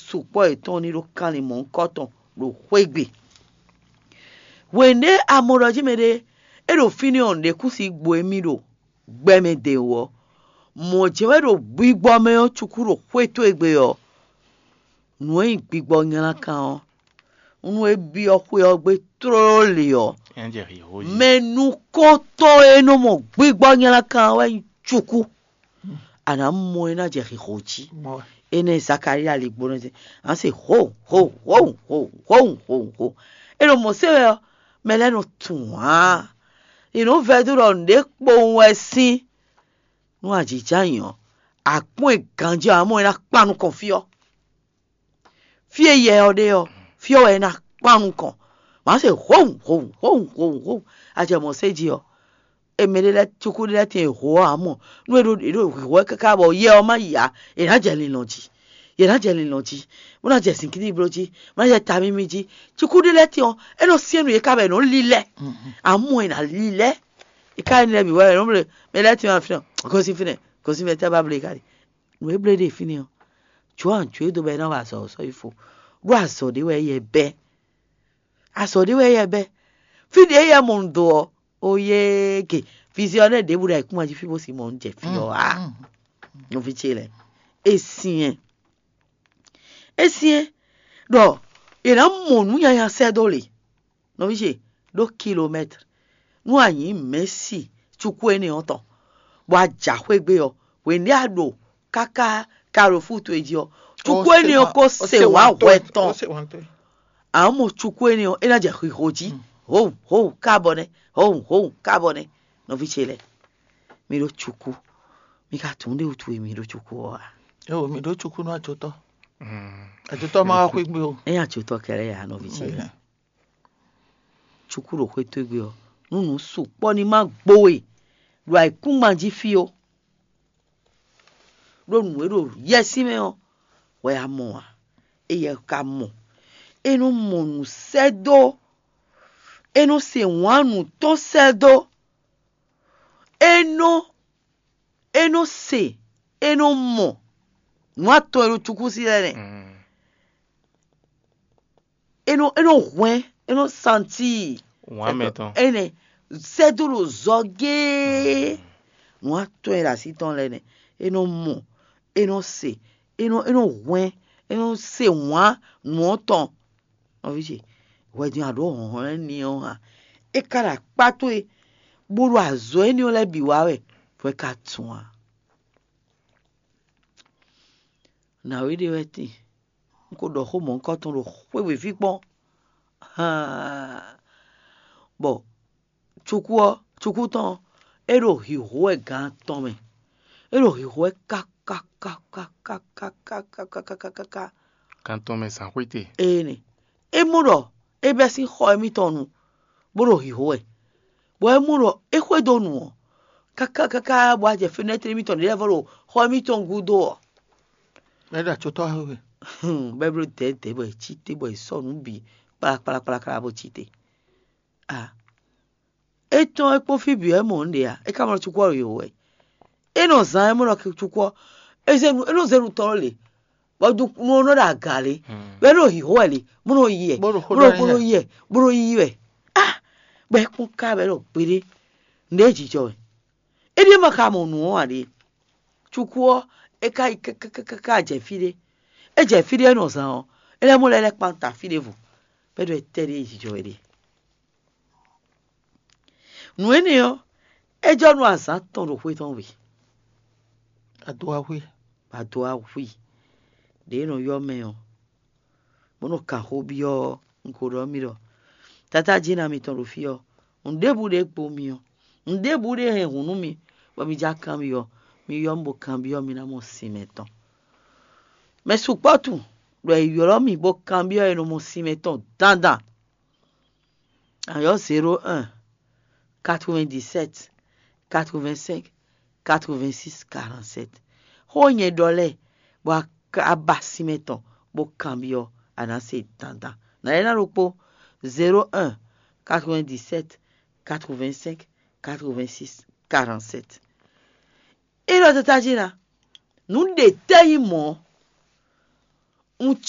support eton ni ro kan ni mo nkoton ro kwegbe wende amoroji mede ero fini on de kusi gbo emi ro gbeme de wo mo jewe ro gbigbo me o chukuro kweto egbe yo nu e gbigbo nyala kan o nu e bi o kwe ogbe troli yo menu koto eno mo gbigbo nyala kan we chuku ana mo ena je hoji ene Zakaria le gboro se an se ho eno mo se meleno tuwa ino veduro nde po wesin nu ajijayan apon eganjo amo ena panu kan fie ye ode yo fio ena panu kan ma se ho aje mo seji yo emelele chukudele tin ho amo nu edo ho kaka bo ye o ma ya ena jeli lonji una je sinkini broji ma je tamimiji chukudele tin eno sienu ye ka be no lile amo ena lile ika ni bi wa no mele tin afin ko si te ba ble kari no e ble de fini o chuan chue do be na wa so ifo ru aso de we ye be fidi e ye mo ndo oye ke visione de bura ikun aji fibo si mo nje fi o no fi chile esien do ina mo nu ya se dole no fi che do kilometre nu anyi Messi chukwu eni oton wa jahwe gbe yo we ni ado kaka karo futu eji o chukwu eni ko se wa weton amo chukwu eni ena je hoji ho carbone no fi chile mi ro chukwu mi ka tunde utu mi ro chukwu o mi ro chukwu no ajoto ma wa kwegbe o ajoto kere ya no fi chile chukwu ro kweto egbe o nunu su po ni ma gbowe ro aikun manji fi o ro nu ero yesi me o we amo wa eye ka mo enu mo nu sedo eno se wanu to sedo eno se eno mo nwa to ero chukwu si lere eno hwen eno santi ene seduro zoge nwa to era si ton lene eno mo eno se eno hwen eno se nwa no ton oviche wedin ado hon ni o ha e kara pato e buru azo eni o le bi wa we fwe ka tun na we de weti nko do ho mo nko tun ro we fi pon bo chukwu ton ero hi ho e gan ton me ero hi ho e ka kan ton me san kwete ene emuro ebe si ho emi tonu boro hi ho e bo emuro ekwedo nu kaka bo aje fenetre mi ton level ho emi ton gudo me da choto ha we bebro te bo chite bo so nu bi para bo chite eton epo fi bi e mo nde e ka mo chukwu yo we eno zan emuro chukwu eno zeru tole bodu no da gale bero hi ho ele boro yi we be kun ka bero pere ndeji jo edi maka mo nu o ade chukwu e ka je fide no zan o ele mo le panta fide vu bedo e tere eji jo ede nu eni yo ejo nu asan ton ro hwe ton we ado ahwe de no yo me o mono ka hobi o nkoro mi ro tata jina mi ton ro fi o ndebu de gbo mi o ndebu de he hunu mi bo mi ja kan mi yo mbo kan bi o mi na mo simeton me supotu lo yoro mi bo kan bi o eno mo simeton dandan ayo 01 97 85 86 47 ho yen dole bo abasimeton bo kan bi o anase dandan na ena ropo 01 97 85 86 47 ilo tata jina nu de teyi mo